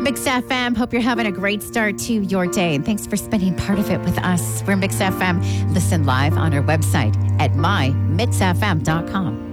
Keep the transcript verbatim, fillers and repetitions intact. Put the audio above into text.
Mix F M. Hope you're having a great start to your day. And thanks for spending part of it with us. We're Mix F M. Listen live on our website at my mix f m dot com.